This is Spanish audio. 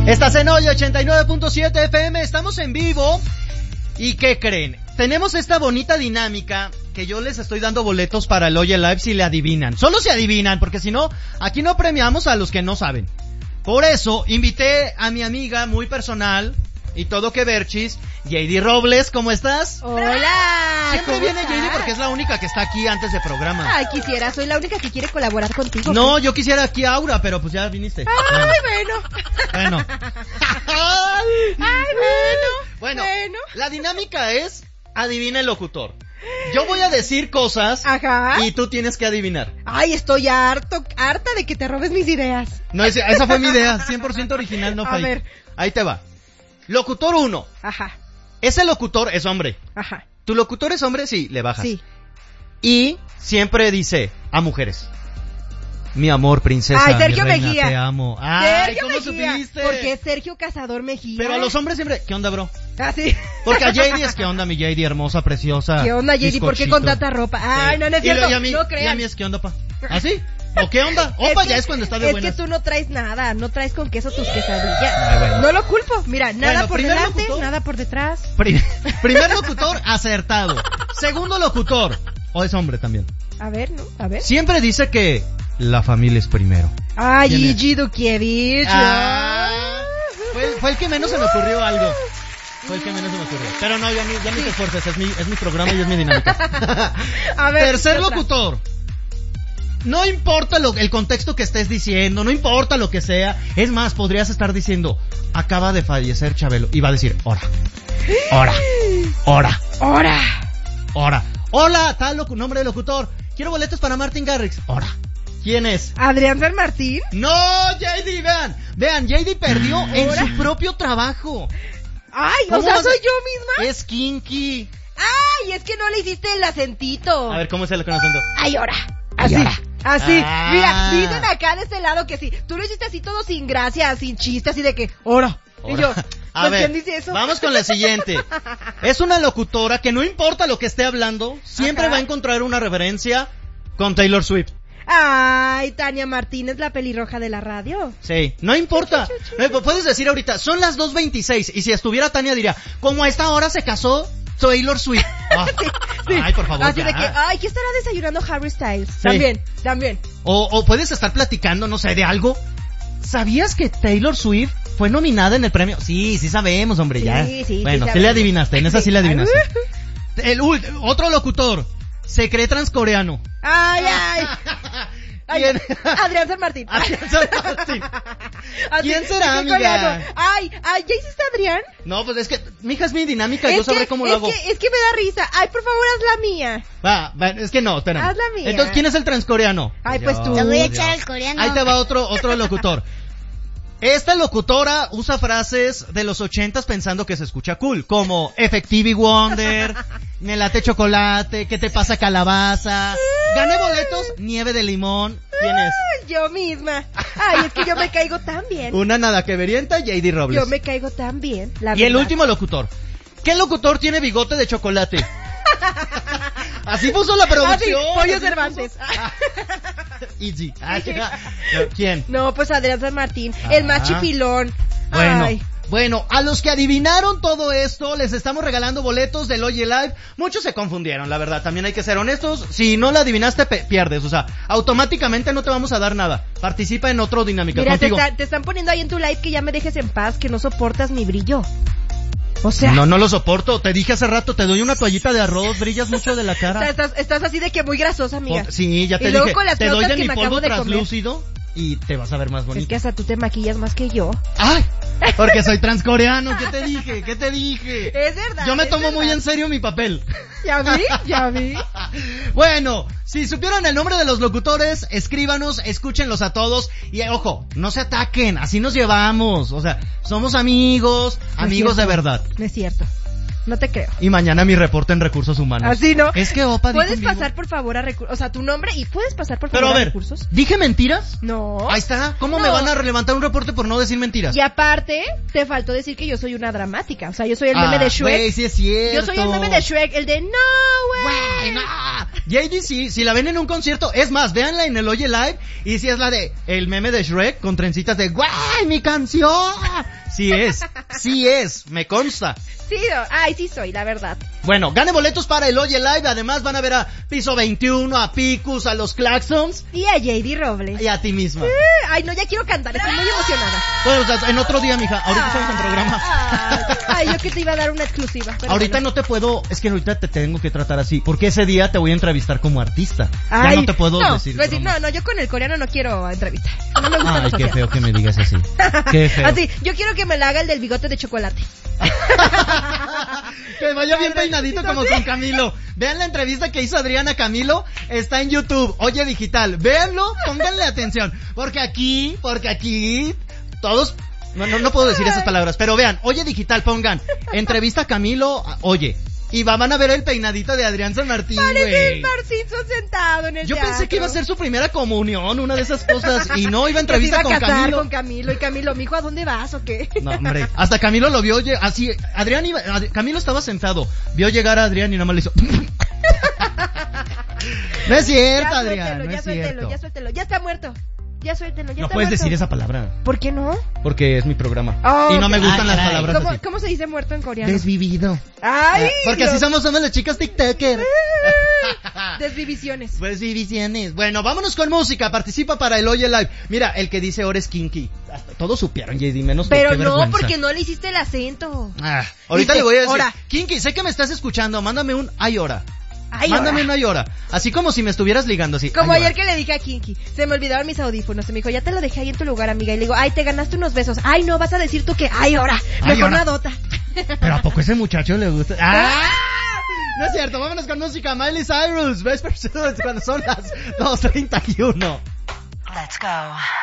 Estás en Hoy 89.7 FM, estamos en vivo. ¿Y qué creen? Tenemos esta bonita dinámica que yo les estoy dando boletos para el Oye Live si le adivinan. Solo si adivinan, porque si no, aquí no premiamos a los que no saben. Por eso, invité a mi amiga muy personal y todo que verchis, JD Robles, ¿cómo estás? Hola. Siempre viene JD porque es la única que está aquí antes de programa. Ay, quisiera, soy la única que quiere colaborar contigo. No, yo quisiera aquí a Aura, pero pues ya viniste. Ay, bueno. Bueno, la dinámica es adivina el locutor. Yo voy a decir cosas. Ajá. Y tú tienes que adivinar. Ay, estoy harta de que te robes mis ideas. No, esa fue mi idea, 100% original, no fake. A ver. Ahí te va. Locutor 1. Ajá. Ese locutor es hombre. Ajá. ¿Tu locutor es hombre? Sí, le bajas. Sí. Y siempre dice a mujeres: mi amor, princesa, ay, Sergio mi reina, Mejía. te amo. Ay, Sergio ¿cómo Mejía, supiste? porque es Sergio Cazador Mejía. Pero a los hombres siempre, ¿qué onda, bro? Ah, sí. Porque a JD es, ¿qué onda, mi JD, hermosa, preciosa? ¿Qué onda, JD? ¿Por qué con bizcochito? tanta ropa? Ay, Sí. no es cierto, Y a mí, no y a crean. mí es, ¿qué onda, pa? ¿Ah, sí? ¿O qué onda? Opa, ya es cuando está de es buenas. que tú no traes nada, no traes con queso tus quesadillas. Ay, bueno. No lo culpo, mira, nada Bueno, por primer delante, locutor. nada por detrás. Primer locutor, acertado. Segundo locutor, o es hombre también. A ver, ¿no? A ver. Siempre dice que la familia es primero. Ay, ¿Quién es? Gigi Dukievich. Fue el que menos se me ocurrió algo. Fue el que menos se me ocurrió. Pero no, ya ni te esfuerces, es mi programa y es mi dinámica. A ver, Tercer ¿qué otra? locutor. No importa el contexto que estés diciendo, no importa lo que sea. Es más, podrías estar diciendo: acaba de fallecer Chabelo. Y va a decir: ora. Hola, tal nombre de locutor. Quiero boletos para Martin Garrix. Ora. ¿Quién es? ¿Adrián San Martín? No, JD, vean, JD perdió en ¿Ora? su propio trabajo. Ay, o ¿Cómo sea, vas a- ¿soy yo misma? Es kinky. Ay, es que no le hiciste el acentito. A ver, ¿cómo es el acento? Ay, ahora. Ay, Así, ahora. así. Ah. Mira, dicen acá de este lado que sí. Tú lo hiciste así todo sin gracia, sin chiste, así de que, ora. Y yo, A pues, ver, ¿quién dice eso? vamos con la siguiente. Es una locutora que no importa lo que esté hablando, siempre Ajá. va a encontrar una referencia con Taylor Swift. Ay, Tania Martínez, la pelirroja de la radio. Sí, no importa. Puedes decir ahorita, son las 2:26, y si estuviera Tania diría: como a esta hora se casó Taylor Swift. Ah, Sí. Ay, por favor, Así ya. de que, ay, ¿qué estará desayunando Harry Styles? Sí. También. O puedes estar platicando, no sé, de algo. ¿Sabías que Taylor Swift fue nominada en el premio? Sí sabemos, hombre, ya. Sí, bueno, sí sabemos. le adivinaste, en esa sí le adivinaste. Ay, Otro locutor, se cree transcoreano. Ay. Ay, ¿Quién? Adrián San Martín. Adrián San Martín. Así, ¿Quién será, qué amiga? coreano. Ay, ¿ya hiciste Adrián? No, pues es que, mija, es mi dinámica, yo sabré cómo lo hago. Es que me da risa. Ay, por favor, haz la mía. Va, es que no, espérame. Haz la mía. Entonces, ¿quién es el transcoreano? Ay, pues tú. Te voy a echar al coreano. Ahí te va otro locutor. Esta locutora usa frases de los 80s pensando que se escucha cool, como Effectivity Wonder, me late chocolate, ¿qué te pasa calabaza? Gané boletos, nieve de limón. ¿Quién es? Yo misma. Ay, es que yo me caigo tan bien. Una nada que verienta, JD Robles. Yo me caigo tan bien. La Y el verdad. último locutor. ¿Qué locutor tiene bigote de chocolate? Así puso la producción. Ah, sí, Pollo así Cervantes. puso. Easy. ¿Quién? No, pues Adrián San Martín, el más chipilón. Bueno, Ay. bueno, a los que adivinaron todo esto, les estamos regalando boletos del Oye Live. Muchos se confundieron, la verdad, también hay que ser honestos. Si no la adivinaste, pierdes, o sea, automáticamente no te vamos a dar nada. Participa en otro dinámica. Mira, Contigo. te están poniendo ahí en tu live que ya me dejes en paz, que no soportas mi brillo. O sea, No lo soporto, te dije hace rato, te doy una toallita de arroz, brillas mucho de la cara. estás así de que muy grasosa, amiga. Sí, ya te Y luego dije, con las te doy flautas de que mi me polvo acabo de comer. translúcido y te vas a ver más bonita. Es que hasta tú te maquillas más que yo. ¡Ay! Porque soy transcoreano, ¿qué te dije? ¿Qué te dije? Es verdad. Yo me es tomo verdad. muy en serio mi papel. Ya vi. Bueno, si supieran el nombre de los locutores, escríbanos, escúchenlos a todos y ojo, no se ataquen, así nos llevamos, o sea, somos amigos No es de cierto. verdad. No es cierto. no te creo. Y mañana mi reporte en recursos humanos. Así no. Es que Opa dijo ¿Puedes en vivo. pasar por favor a recursos? O sea, tu nombre y puedes pasar por Pero favor a a ver, recursos. ¿dije mentiras? No. Ahí está. ¿Cómo me No. van a levantar un reporte por no decir mentiras? Y aparte, te faltó decir que yo soy una dramática. O sea, yo soy el meme de Shrek. Güey, sí es cierto. Yo soy el meme de Shrek, el de no, Güey, güey. no. JD, sí, si la ven en un concierto, es más, véanla en el Oye Live, y si es la de el meme de Shrek con trencitas de ¡guay, mi canción! Sí es, me consta. Sí, no. Ay, sí soy, la verdad. Bueno, gane boletos para el Oye Live, además van a ver a Piso 21, a Picus, a los Claxons, Y a JD Robles. y a ti misma. Ay, no, ya quiero cantar, estoy muy emocionada. Bueno, o sea, en otro día, mija, ahorita estamos en programa. Ay, yo que te iba a dar una exclusiva. Pero Ahorita bueno. no te puedo, es que ahorita te tengo que tratar así, porque ese día te voy a entrevistar como artista. Ay, Ya no te puedo no, decir. pues sí, bromas. no, yo con el coreano no quiero entrevista. No me gusta Ay, los qué asiáticos. feo que me digas así. Qué feo. Así, yo quiero que me la haga el del bigote de chocolate. Que vaya bien peinadito como con Camilo. Vean la entrevista que hizo Adriana Camilo, está en YouTube, Oye Digital. Véanlo, pónganle atención, porque aquí todos no puedo decir esas palabras, pero vean, Oye Digital, pongan entrevista a Camilo, Oye, y van a ver el peinadito de Adrián San Martín, Parece güey. el Narciso sentado en el Yo teatro. pensé que iba a ser su primera comunión, una de esas cosas, y no, iba a Que se iba entrevista a con casar Camilo. con Camilo. Y Camilo, mijo, ¿a dónde vas o qué? No, hombre, hasta Camilo lo vio, oye, así, Camilo estaba sentado, vio llegar a Adrián y nada más le hizo... No es cierto, Ya Adrián, suéltelo, no ya es suéltelo, cierto. ya suéltelo. Ya está muerto. Ya suéltelo, ya No está puedes muerto. decir esa palabra, ¿Por qué no? porque es mi programa. Oh, Y no me gustan ah, las caray. palabras ¿Cómo, así. ¿Cómo se dice muerto en coreano? Desvivido. Ay, Porque así somos las chicas TikToker. Desvivisiones. Pues divisiones. Bueno, vámonos con música. Participa para el Oye Live. Mira, el que dice ahora es Kinky. Todos supieron, JD, menos tú, Pero qué no, vergüenza. porque no le hiciste el acento. Ahorita Dice, le voy a decir. "Ora". Kinky, sé que me estás escuchando. Mándame un ay hora. Ay, Mándame ahora. un ay hora. Así como si me estuvieras ligando así. Como ay, ayer hora. que le dije a Kinky, se me olvidaron mis audífonos. Y me dijo, ya te lo dejé ahí en tu lugar, amiga. Y le digo, ay, te ganaste unos besos. Ay, no, vas a decir tú que, ay, ahora. Ay, Mejor ahora. una dota. Pero ¿a poco ese muchacho le gusta? ¡Ah! No es cierto, vámonos con música. Miley Cyrus, Best Pursuit, cuando son las 2:31. Let's go.